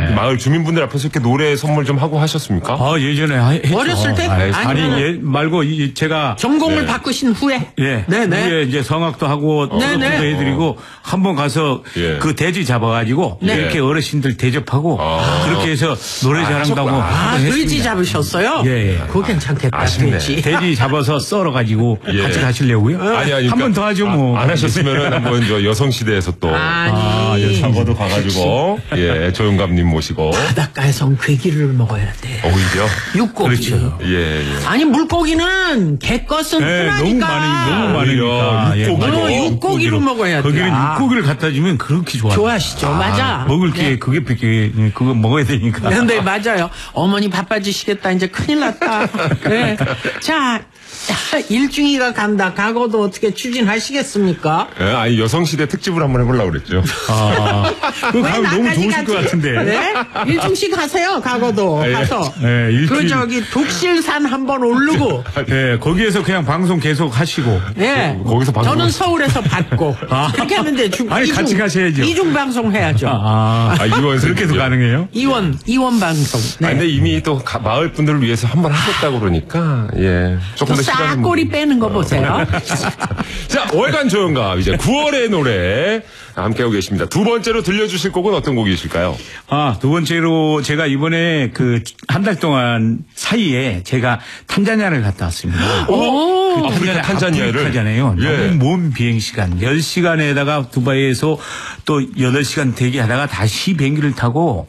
마을 주민분들 앞에서 이렇게 노래 선물 좀 하고 하셨습니까? 예전에 했죠. 어렸을 때? 아니, 말고 제가 전공을 바꾸신 후에? 후에 이제 성악도 하고 토크도 해드리고 한 번 가서 그 돼지 잡아가지고 이렇게 어르신들 대접하고 그렇게 해서 노래 자랑도 하고 돼지 잡으셨어요? 그거 괜찮겠다. 아쉽네. 돼지 잡아서 썰어가지고 같이 가시려고요? 아니, 한 번 더 하죠 뭐. 안 하셨으면은 한번 저 여성시대에서 또 여성거도 가가지고 조용감님 모시고 바닷가에선 괴기를 먹어야 돼. 오히려 육고기. 그렇죠. 아니 물고기는 개것은 흔하니까. 너무 많으니까. 육고기로 먹어야 돼. 거기는 육고기를 갖다 주면 그렇게 좋아요. 좋아하시죠. 맞아. 먹을 게 그게 그거 먹어야 되니까. 네, 맞아요. 어머니 바빠지시겠다. 이제 큰일 났다. 네. 자, 일중이가 간다. 과거도 어떻게 추진하시겠습니까? 아니 여성시대 특집을 한번 해보려고 그랬죠. 그거 가면 너무 좋으실 것 같은데. 네? 일중씨 가세요. 과거도 가서. 그 저기 독실산 한번 오르고. 거기에서 그냥 방송 계속 하시고. 거기서 방송. 저는 서울에서 받고. 그렇게 하면 돼. 아니 같이 가셔야죠. 이중 방송 해야죠. 이원 그렇게도 가능해요? 이원 방송. 네. 근데 이미 또 마을 분들을 위해서 한번 하셨다고 그러니까 조금 더 싹 꼬리 빼는 거 보세요. 자, 월간 조연갑 이제 9월의 노래 함께하고 계십니다. 두 번째로 들려주실 곡은 어떤 곡이실까요? 두 번째로 제가 이번에 그 한 달 동안 사이에 제가 탄자니아를 갔다 왔습니다. 아프리카 탄자니아를 아프리카잖아요. 너무 먼 비행 시간 10시간에다가 두바이에서 또 8시간 대기하다가 다시 비행기를 타고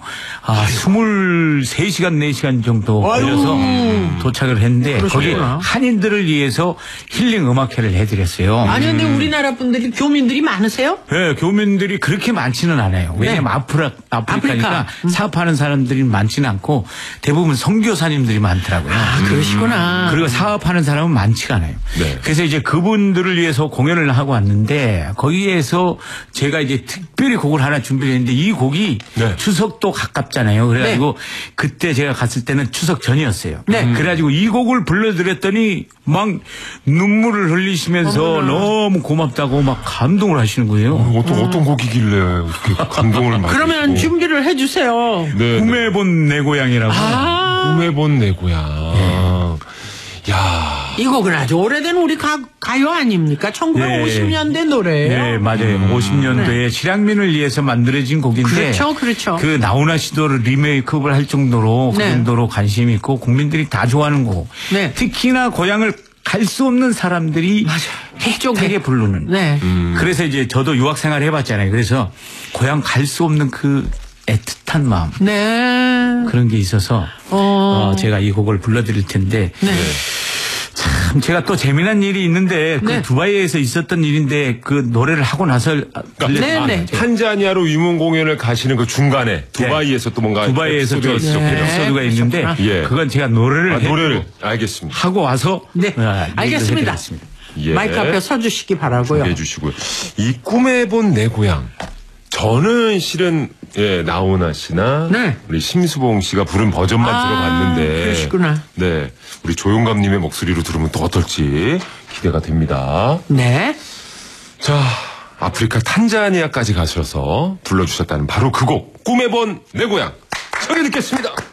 23시간 4시간 정도 걸려서 도착을 했는데 거기 한인들을 위해서 힐링 음악회를 해드렸어요. 아니 근데 우리나라 분들이 교민들이 많으세요? 네, 교민들이 그렇게 많지는 않아요. 왜냐면 아프리카니까 사업하는 사람들이 많지는 않고 대부분 선교사님들이 많더라고요. 그러시구나. 그리고 사업하는 사람은 많지가 않아요. 그래서 이제 그분들을 위해서 공연을 하고 왔는데 거기에서 제가 이제 특별히 곡을 하나 준비를 했는데 이 곡이 추석도 가깝잖아요. 그래가지고 그때 제가 갔을 때는 추석 전이었어요. 그래가지고 이 곡을 불러드렸더니 막 눈물을 흘리시면서 너무 고맙다고 막 감동을 하시는 거예요. 어떤 곡이길래 이렇게 감동을 많이 그러면 준비를 해주세요. 꿈에 본 내 고향이라고. 꿈에 본 내 고향. 이 곡은 아주 오래된 우리 가요 아닙니까? 1950년대 노래예요. 네, 맞아요. 50년도에 실향민을 위해서 만들어진 곡인데 그렇죠. 그 나훈아 씨도 리메이크를 할 정도로 그 정도로 관심이 있고 국민들이 다 좋아하는 곡. 특히나 고향을 갈 수 없는 사람들이 되게 부르는. 그래서 이제 저도 유학 생활 해봤잖아요. 그래서 고향 갈 수 없는 그 애틋한 마음. 그런 게 있어서 제가 이 곡을 불러드릴 텐데 참 제가 또 재미난 일이 있는데 그 두바이에서 있었던 일인데 그 노래를 하고 나서 탄자니아로 위문 공연을 가시는 그 중간에 두바이에서 또 뭔가 두바이에서 또 에피소드가 있는데 그건 제가 노래를 알겠습니다. 하고 와서 알겠습니다. 마이크 앞에 서주시기 바라고요. 해주시고요. 이 꿈에 본 내 고향. 저는 실은 나훈아 씨나 우리 심수봉 씨가 부른 버전만 들어봤는데 그러시구나. 우리 조용감님의 목소리로 들으면 또 어떨지 기대가 됩니다. 자, 아프리카 탄자니아까지 가셔서 불러주셨다는 바로 그 곡 꿈에 본 내 고향 청해 듣겠습니다.